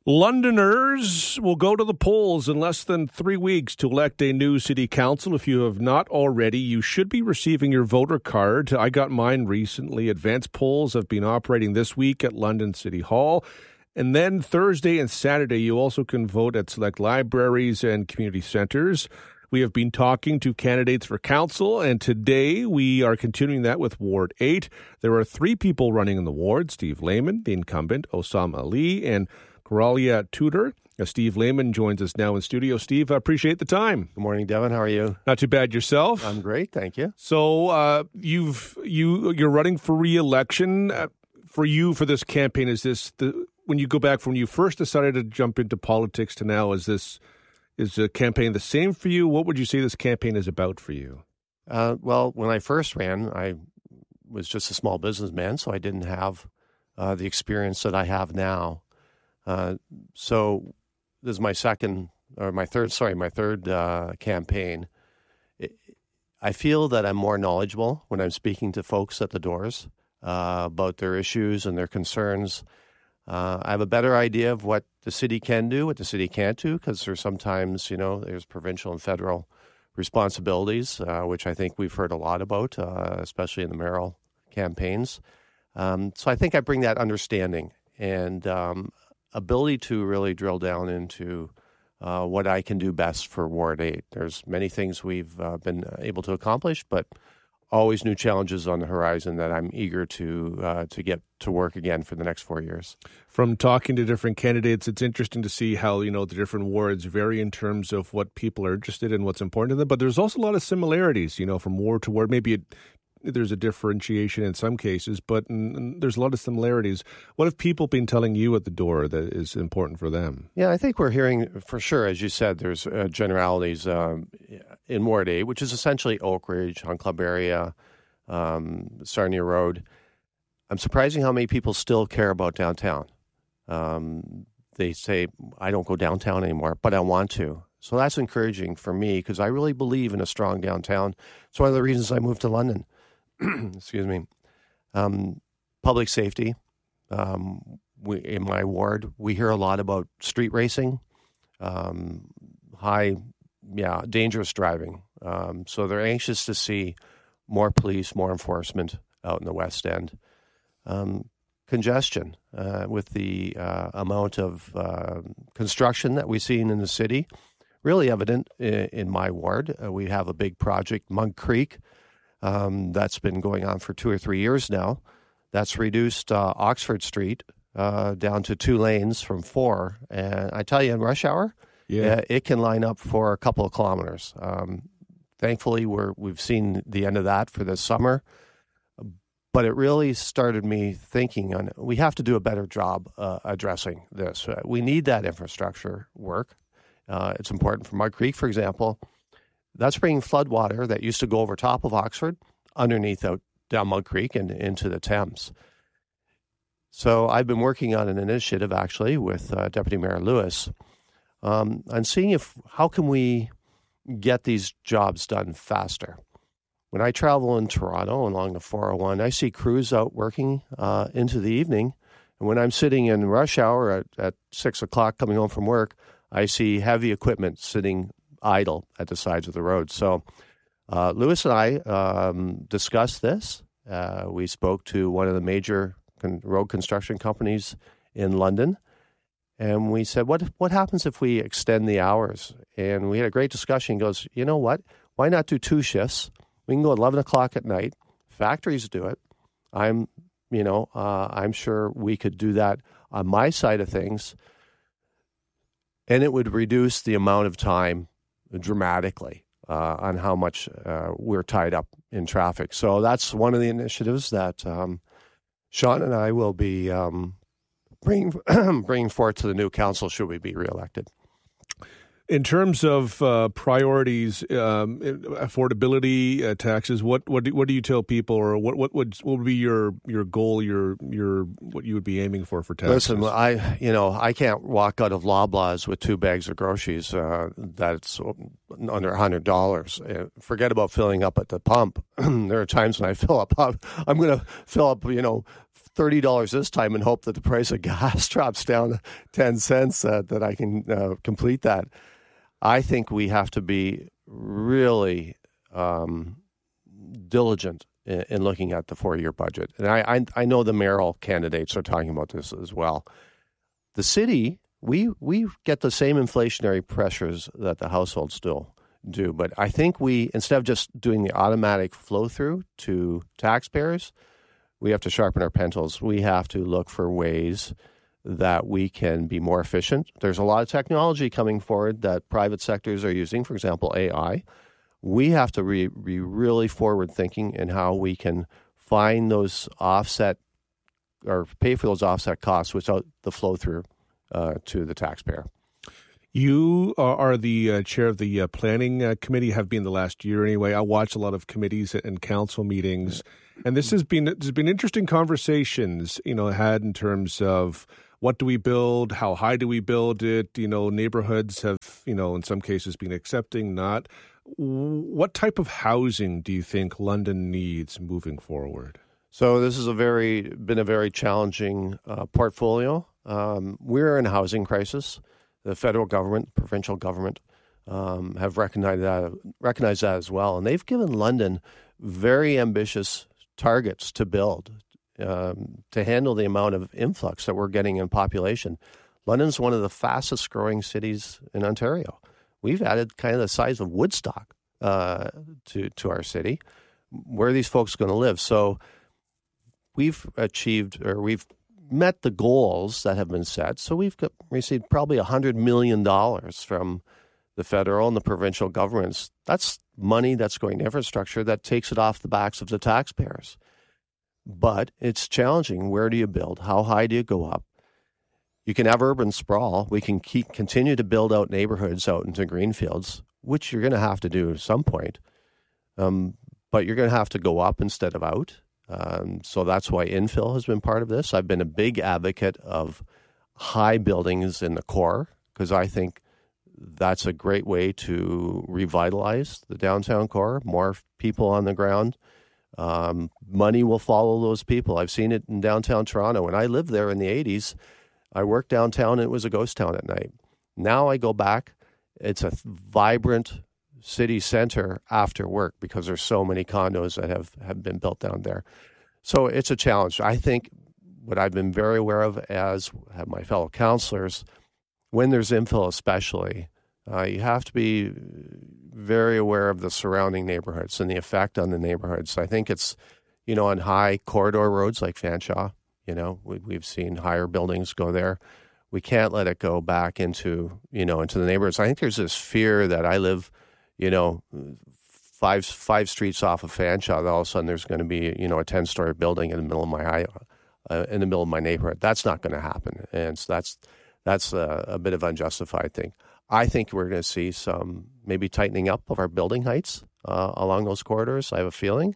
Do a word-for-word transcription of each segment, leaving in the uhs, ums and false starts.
Londoners will go to the polls in less than three weeks to elect a new city council. If you have not already, you should be receiving your voter card. I got mine recently. Advanced polls have been operating this week at London City Hall. And then Thursday and Saturday, you also can vote at select libraries and community centres. We have been talking to candidates for council, and today we are continuing that with Ward eight. There are three people running in the ward: Steve Lehman, the incumbent, Osam Ali, and Coralia Tudor. Uh, Steve Lehman joins us now in studio. Steve, I appreciate the time. Good morning, Devin. How are you? Not too bad yourself. I'm great, thank you. So uh, you've you you're running for re-election. Uh, for you, for this campaign, is this the when you go back from when you first decided to jump into politics to now? Is this is the campaign the same for you? What would you say this campaign is about for you? Uh, well, when I first ran, I was just a small businessman, so I didn't have uh, the experience that I have now. Uh, so this is my second, or my third, sorry, my third uh, campaign. It, I feel that I'm more knowledgeable when I'm speaking to folks at the doors uh, about their issues and their concerns. Uh, I have a better idea of what the city can do, what the city can't do, because there's sometimes, you know, there's provincial and federal responsibilities, uh, which I think we've heard a lot about, uh, especially in the mayoral campaigns. Um, so I think I bring that understanding and um, ability to really drill down into uh, what I can do best for Ward eight. There's many things we've uh, been able to accomplish, but always new challenges on the horizon that I'm eager to uh, to get to work again for the next four years. From talking to different candidates, it's interesting to see how, you know, the different wards vary in terms of what people are interested in, what's important to them. But there's also a lot of similarities, you know, from ward to ward. Maybe it, there's a differentiation in some cases, but mm, there's a lot of similarities. What have people been telling you at the door that is important for them? Yeah, I think we're hearing for sure, as you said, there's uh, generalities um, in Ward eight, which is essentially Oak Ridge, Hunt Club area, um, Sarnia Road. I'm surprising how many people still care about downtown. Um, they say, I don't go downtown anymore, but I want to. So that's encouraging for me because I really believe in a strong downtown. It's one of the reasons I moved to London. Excuse me. Um, public safety. Um, we, in my ward, we hear a lot about street racing, um, high, yeah, dangerous driving. Um, so they're anxious to see more police, more enforcement out in the West End. Um, congestion uh, with the uh, amount of uh, construction that we've seen in the city. Really evident in, in my ward. Uh, we have a big project, Monk Creek, um, that's been going on for two or three years now. That's reduced uh, Oxford Street uh, down to two lanes from four. And I tell you, in rush hour, yeah, uh, it can line up for a couple of kilometers. Um, thankfully, we're, we've seen the end of that for this summer. But it really started me thinking on we have to do a better job uh, addressing this. Uh, we need that infrastructure work. Uh, it's important for Mud Creek, for example. That's bringing floodwater that used to go over top of Oxford underneath out down Mud Creek and into the Thames. So I've been working on an initiative actually with uh, Deputy Mayor Lewis um, on seeing if how can we get these jobs done faster. When I travel in Toronto along the four oh one, I see crews out working uh, into the evening. And when I'm sitting in rush hour at, at six o'clock coming home from work, I see heavy equipment sitting idle at the sides of the road. So uh, Lewis and I um, discussed this. Uh, we spoke to one of the major con- road construction companies in London. And we said, what what happens if we extend the hours? And we had a great discussion. He goes, you know what? Why not do two shifts? We can go at eleven o'clock at night. Factories do it. I'm, you know, uh, I'm sure we could do that on my side of things. And it would reduce the amount of time dramatically uh, on how much uh, we're tied up in traffic. So that's one of the initiatives that um, Sean and I will be um, bringing, bringing forth to the new council should we be reelected. In terms of uh, priorities, um, affordability, uh, taxes, what what do, what do you tell people, or what what would what would be your your goal, your your what you would be aiming for for taxes? Listen, I you know I can't walk out of Loblaws with two bags of groceries uh, that's under a hundred dollars. Forget about filling up at the pump. There are times when I fill up, I'm going to fill up, you know, thirty dollars this time and hope that the price of gas drops down ten cents uh, that I can uh, complete that. I think we have to be really um, diligent in, in looking at the four-year budget. And I, I, I know the mayoral candidates are talking about this as well. The city, we we get the same inflationary pressures that the households still do. But I think we, instead of just doing the automatic flow-through to taxpayers, we have to sharpen our pencils. We have to look for ways that we can be more efficient. There's a lot of technology coming forward that private sectors are using, for example, A I. We have to be re- really forward-thinking in how we can find those offset or pay for those offset costs without the flow-through uh, to the taxpayer. You are the uh, chair of the uh, planning uh, committee, have been the last year anyway. I watch a lot of committees and council meetings, and this has been there's been interesting conversations, you know, had in terms of what do we build, how high do we build it. You know, neighborhoods have, you know, in some cases been accepting, not. What type of housing do you think London needs moving forward? So this has a very been a very challenging uh, portfolio. Um, we're in a housing crisis. The federal government, provincial government, um, have recognized that, recognized that as well. And they've given London very ambitious targets to build um, to handle the amount of influx that we're getting in population. London's one of the fastest growing cities in Ontario. We've added kind of the size of Woodstock uh, to, to our city. Where are these folks going to live? So we've achieved, or we've met the goals that have been set. So we've got, received probably one hundred million dollars from the federal and the provincial governments. That's money that's going to infrastructure that takes it off the backs of the taxpayers. But it's challenging. Where do you build? How high do you go up? You can have urban sprawl. We can keep continue to build out neighborhoods out into greenfields, which you're going to have to do at some point. Um, but you're going to have to go up instead of out. Um, so that's why infill has been part of this. I've been a big advocate of high buildings in the core because I think that's a great way to revitalize the downtown core, more people on the ground. Um, money will follow those people. I've seen it in downtown Toronto. When I lived there in the eighties, I worked downtown and it was a ghost town at night. Now I go back, it's a vibrant city center after work because there's so many condos that have, have been built down there. So it's a challenge. I think what I've been very aware of, as have my fellow councillors, when there's infill especially, uh, you have to be very aware of the surrounding neighborhoods and the effect on the neighborhoods. I think it's, you know, on high corridor roads like Fanshawe, you know, we, we've seen higher buildings go there. We can't let it go back into, you know, into the neighborhoods. I think there's this fear that I live, you know, five five streets off of Fanshawe, all of a sudden there's going to be, you know, a ten-story building in the middle of my uh, in the middle of my neighborhood. That's not going to happen, and so that's that's a, a bit of unjustified thing. I think we're going to see some maybe tightening up of our building heights uh, along those corridors. I have a feeling,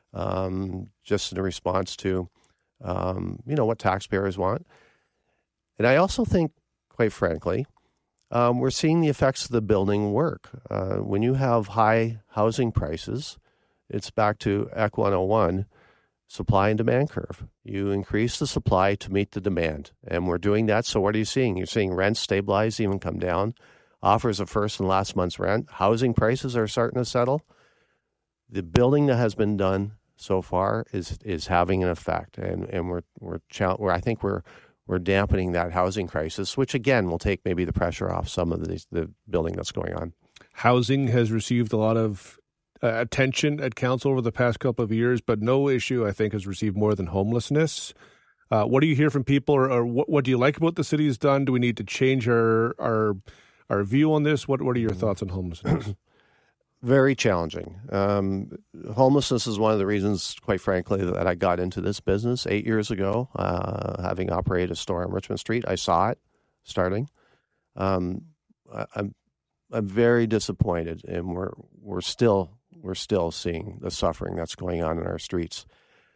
um, just in response to, um, you know, what taxpayers want, and I also think, quite frankly. Um, we're seeing the effects of the building work. Uh, when you have high housing prices, it's back to E C one oh one, supply and demand curve. You increase the supply to meet the demand, and we're doing that. So what are you seeing? You're seeing rents stabilize, even come down, offers of first and last month's rent. Housing prices are starting to settle. The building that has been done so far is is having an effect, and and we're we're, we're I think we're We're dampening that housing crisis, which again will take maybe the pressure off some of the, the building that's going on. Housing has received a lot of uh, attention at council over the past couple of years, but no issue, I think, has received more than homelessness. Uh, what do you hear from people, or, or what, what do you like about the city has done? Do we need to change our our our view on this? What What are your thoughts on homelessness? Very challenging. Um, homelessness is one of the reasons, quite frankly, that I got into this business eight years ago, uh, having operated a store on Richmond Street. I saw it starting. Um, I, I'm I'm very disappointed, and we're we're still we're still seeing the suffering that's going on in our streets.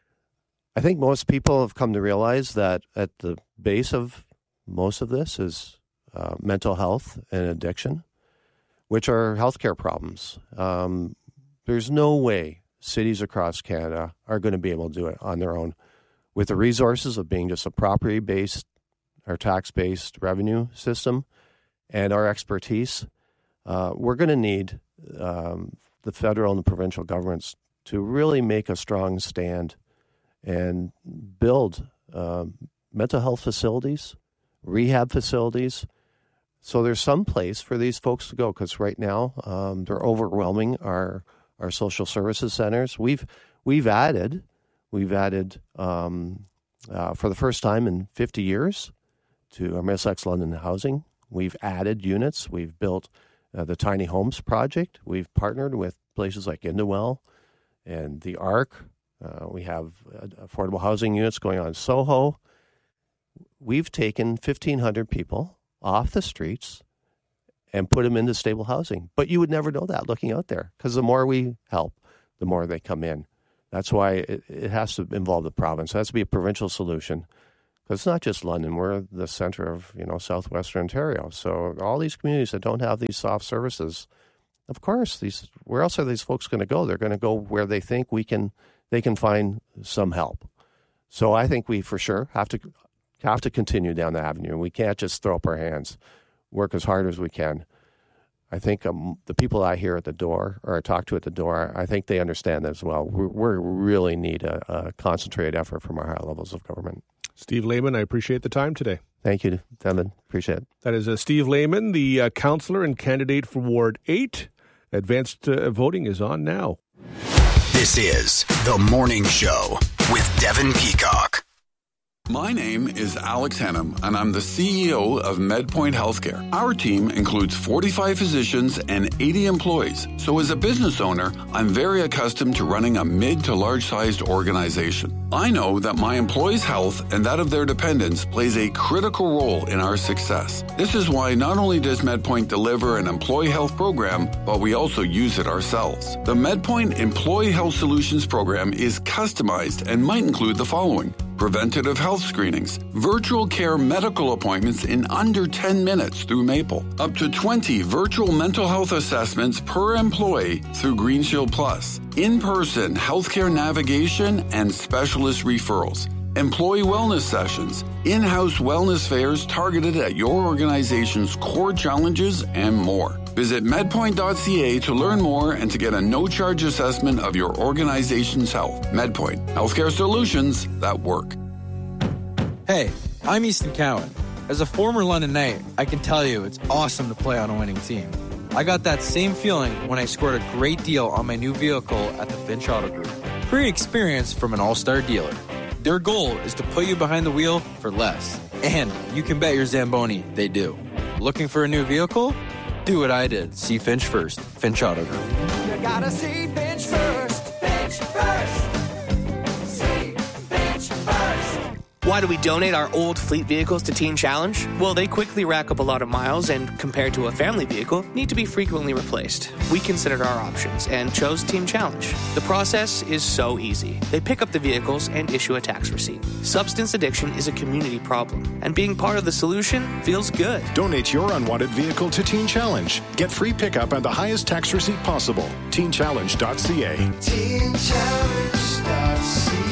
I think most people have come to realize that at the base of most of this is uh, mental health and addiction, which are healthcare problems. Um, there's no way cities across Canada are going to be able to do it on their own with the resources of being just a property-based or tax-based revenue system and our expertise, uh, we're going to need um, the federal and the provincial governments to really make a strong stand and build um, mental health facilities, rehab facilities. So there's some place for these folks to go, because right now um, they're overwhelming our our social services centers. We've we've added we've added um, uh, for the first time in fifty years to our Middlesex London Housing. We've added units. We've built uh, the Tiny Homes Project. We've partnered with places like Indowell and the Arc. Uh, we have uh, affordable housing units going on in Soho. We've taken fifteen hundred people off the streets and put them into stable housing. But you would never know that looking out there, because the more we help, the more they come in. That's why it, it has to involve the province. It has to be a provincial solution, because it's not just London. We're the center of, you know, southwestern Ontario. So all these communities that don't have these soft services, of course, these where else are these folks going to go? They're going to go where they think we can they can find some help. So I think we for sure have to have to continue down the avenue. We can't just throw up our hands, work as hard as we can. I think um, the people I hear at the door or I talk to at the door, I think they understand that as well. We we're really need a, a concentrated effort from our higher levels of government. Steve Lehman, I appreciate the time today. Thank you, Devin. Appreciate it. That is uh, Steve Lehman, the uh, councillor and candidate for Ward eight. Advanced uh, voting is on now. This is The Morning Show with Devin Peacock. My name is Alex Hennam, and I'm the C E O of MedPoint Healthcare. Our team includes forty-five physicians and eighty employees. So as a business owner, I'm very accustomed to running a mid to large-sized organization. I know that my employees' health and that of their dependents plays a critical role in our success. This is why not only does MedPoint deliver an employee health program, but we also use it ourselves. The MedPoint Employee Health Solutions program is customized and might include the following: preventative health screenings, virtual care medical appointments in under ten minutes through Maple, up to twenty virtual mental health assessments per employee through Green Shield Plus, in-person healthcare navigation and specialist referrals, employee wellness sessions, in-house wellness fairs targeted at your organization's core challenges, and more. Visit medpoint dot c a to learn more and to get a no-charge assessment of your organization's health. MedPoint, healthcare solutions that work. Hey, I'm Easton Cowan. As a former London Knight, I can tell you it's awesome to play on a winning team. I got that same feeling when I scored a great deal on my new vehicle at the Finch Auto Group. Great experience from an all-star dealer. Their goal is to put you behind the wheel for less. And you can bet your Zamboni they do. Looking for a new vehicle? Do what I did. See Finch first. Finch Auto Group. You gotta see Finch first. Finch first. See Finch first. Why do we donate our old fleet vehicles to Teen Challenge? Well, they quickly rack up a lot of miles and, compared to a family vehicle, need to be frequently replaced. We considered our options and chose Teen Challenge. The process is so easy. They pick up the vehicles and issue a tax receipt. Substance addiction is a community problem, and being part of the solution feels good. Donate your unwanted vehicle to Teen Challenge. Get free pickup and the highest tax receipt possible. teen challenge dot c a. teen challenge dot c a.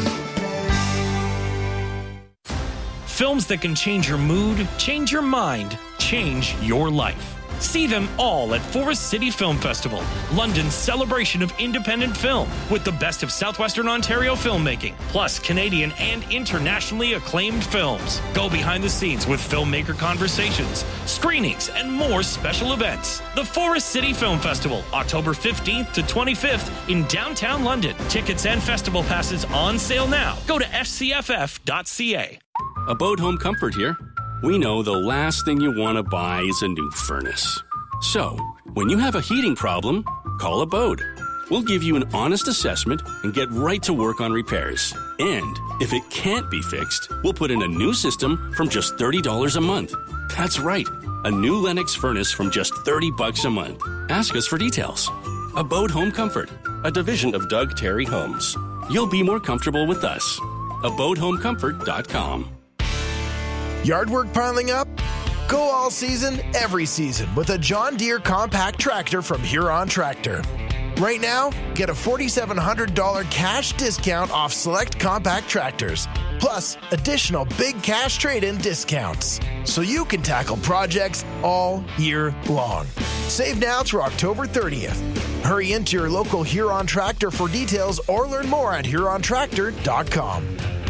Films that can change your mood, change your mind, change your life. See them all at Forest City Film Festival, London's celebration of independent film, with the best of Southwestern Ontario filmmaking, plus Canadian and internationally acclaimed films. Go behind the scenes with filmmaker conversations, screenings, and more special events. The Forest City Film Festival, October fifteenth to twenty-fifth in downtown London. Tickets and festival passes on sale now. Go to f c f f dot c a. Abode Home Comfort here. We know the last thing you want to buy is a new furnace. So, when you have a heating problem, call Abode. We'll give you an honest assessment and get right to work on repairs. And if it can't be fixed, we'll put in a new system from just thirty dollars a month. That's right, a new Lennox furnace from just thirty bucks a month. Ask us for details. Abode Home Comfort, a division of Doug Terry Homes. You'll be more comfortable with us. abode home comfort dot com. Yard work piling up? Go all season, every season with a John Deere compact tractor from Huron Tractor. Right now, get a four thousand seven hundred dollars cash discount off select compact tractors. plus additional big cash trade-in discounts, so you can tackle projects all year long. Save now through October thirtieth. Hurry into your local Huron Tractor for details or learn more at huron tractor dot com.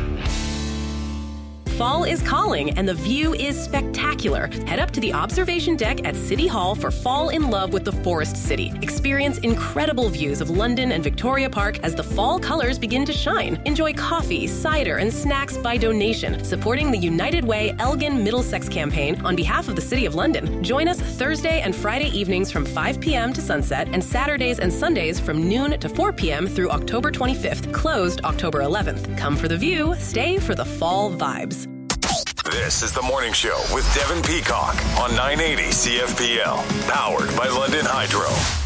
Fall is calling and the view is spectacular. Head up to the observation deck at City Hall for Fall in Love with the Forest City. Experience incredible views of London and Victoria Park as the fall colors begin to shine. Enjoy coffee, cider, and snacks by donation, supporting the United Way Elgin Middlesex campaign on behalf of the City of London. Join us Thursday and Friday evenings from five p.m. to sunset and Saturdays and Sundays from noon to four p.m. through October twenty-fifth, closed October eleventh. Come for the view, stay for the fall vibes. This is The Morning Show with Devin Peacock on nine eighty C F P L, powered by London Hydro.